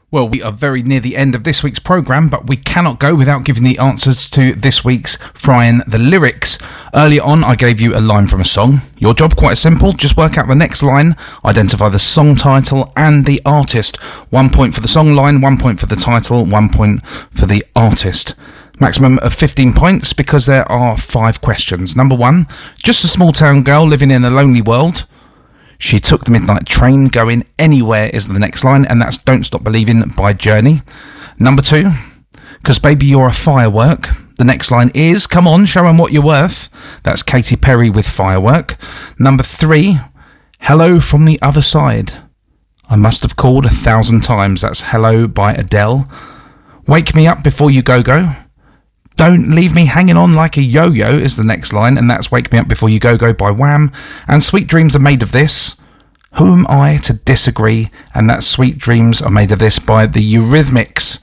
Well, we are very near the end of this week's programme, but we cannot go without giving the answers to this week's Frying the Lyrics. Earlier on, I gave you a line from a song. Your job, quite simple, just work out the next line, identify the song title and the artist. 1 point for the song line, 1 point for the title, 1 point for the artist. Maximum of 15 points because there are 5 questions. Number 1, just a small town girl living in a lonely world. She took the midnight train, going anywhere is the next line, and that's Don't Stop Believing by Journey. Number 2, 'Cause Baby You're a Firework. The next line is Come On, Show 'Em What You're Worth. That's Katy Perry with Firework. Number 3, Hello from the Other Side. I Must Have Called 1,000 Times. That's Hello by Adele. Wake Me Up Before You Go Go. Don't Leave Me Hanging On Like a Yo-Yo is the next line, and that's Wake Me Up Before You Go Go by Wham. And Sweet Dreams Are Made of This. Who Am I to Disagree? And that's Sweet Dreams Are Made of This by the Eurythmics.